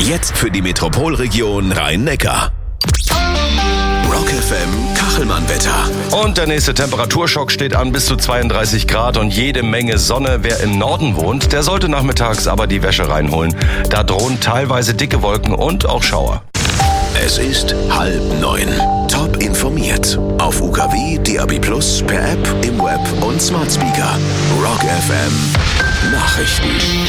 Jetzt für die Metropolregion Rhein-Neckar. Rock FM Kachelmann-Wetter. Und der nächste Temperaturschock steht an, bis zu 32 Grad und jede Menge Sonne. Wer im Norden wohnt, der sollte nachmittags aber die Wäsche reinholen. Da drohen teilweise dicke Wolken und auch Schauer. Es ist 8:30. Top informiert. Auf UKW, DAB+, per App, im Web und Smart Speaker. Rock FM Nachrichten.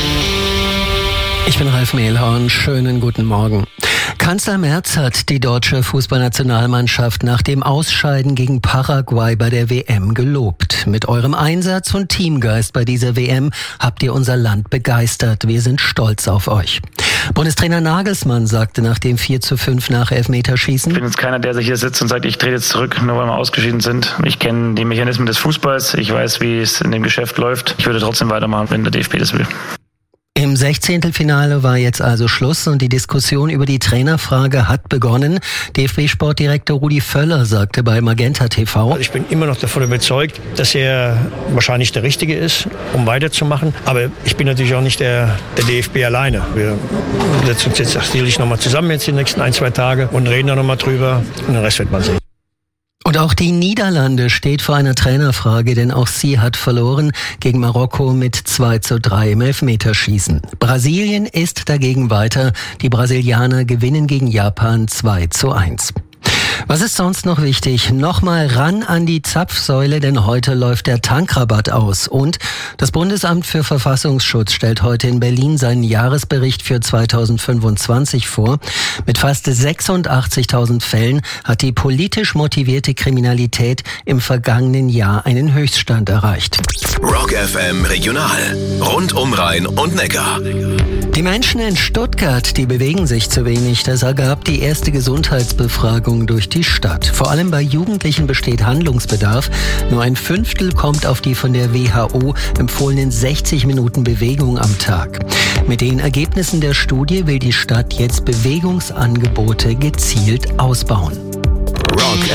Ich bin Ralf Mehlhorn. Schönen guten Morgen. Kanzler Merz hat die deutsche Fußballnationalmannschaft nach dem Ausscheiden gegen Paraguay bei der WM gelobt. Mit eurem Einsatz und Teamgeist bei dieser WM habt ihr unser Land begeistert. Wir sind stolz auf euch. Bundestrainer Nagelsmann sagte nach dem 4:5 nach Elfmeterschießen: Ich bin jetzt keiner, der sich hier sitzt und sagt, ich trete jetzt zurück, nur weil wir ausgeschieden sind. Ich kenne die Mechanismen des Fußballs. Ich weiß, wie es in dem Geschäft läuft. Ich würde trotzdem weitermachen, wenn der DFB das will. Im 16. war jetzt also Schluss und die Diskussion über die Trainerfrage hat begonnen. DFB-Sportdirektor Rudi Völler sagte bei Magenta TV: Ich bin immer noch davon überzeugt, dass er wahrscheinlich der Richtige ist, um weiterzumachen. Aber ich bin natürlich auch nicht der DFB alleine. Wir setzen uns jetzt sicherlich nochmal zusammen jetzt die nächsten 1-2 Tage und reden da nochmal drüber und den Rest wird man sehen. Und auch die Niederlande steht vor einer Trainerfrage, denn auch sie hat verloren gegen Marokko mit 2:3 im Elfmeterschießen. Brasilien ist dagegen weiter. Die Brasilianer gewinnen gegen Japan 2:1. Was ist sonst noch wichtig? Nochmal ran an die Zapfsäule, denn heute läuft der Tankrabatt aus. Und das Bundesamt für Verfassungsschutz stellt heute in Berlin seinen Jahresbericht für 2025 vor. Mit fast 86.000 Fällen hat die politisch motivierte Kriminalität im vergangenen Jahr einen Höchststand erreicht. Rock FM Regional. Rund um Rhein und Neckar. Die Menschen in Stuttgart, die bewegen sich zu wenig. Das ergab die erste Gesundheitsbefragung durch die Stadt. Vor allem bei Jugendlichen besteht Handlungsbedarf. Nur 1/5 kommt auf die von der WHO empfohlenen 60 Minuten Bewegung am Tag. Mit den Ergebnissen der Studie will die Stadt jetzt Bewegungsangebote gezielt ausbauen. Rock